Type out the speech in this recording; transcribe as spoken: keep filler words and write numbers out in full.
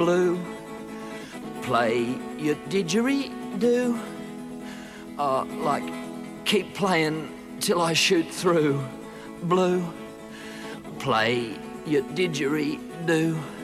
Blue, play your didgeridoo. Uh, like, keep playing till I shoot through. Blue, play your didgeridoo.